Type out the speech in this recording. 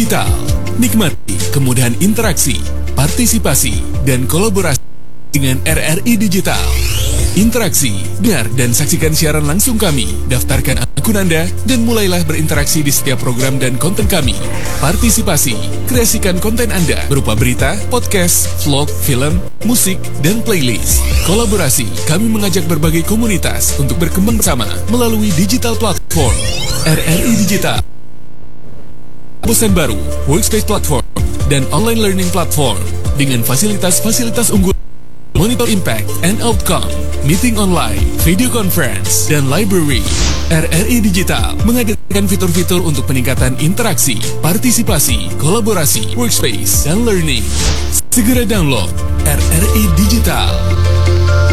Digital. Nikmati kemudahan interaksi, partisipasi, dan kolaborasi dengan RRI Digital. Interaksi, dengar dan saksikan siaran langsung kami, daftarkan akun Anda, dan mulailah berinteraksi di setiap program dan konten kami. Partisipasi, kreasikan konten Anda berupa berita, podcast, vlog, film, musik, dan playlist. Kolaborasi, kami mengajak berbagai komunitas untuk berkembang bersama melalui digital platform. RRI Digital. Bosan baru, workspace platform, dan online learning platform dengan fasilitas-fasilitas unggul, monitor impact and outcome, meeting online, video conference, dan library. RRI Digital menghadirkan fitur-fitur untuk peningkatan interaksi, partisipasi, kolaborasi, workspace, dan learning. Segera download RRI Digital.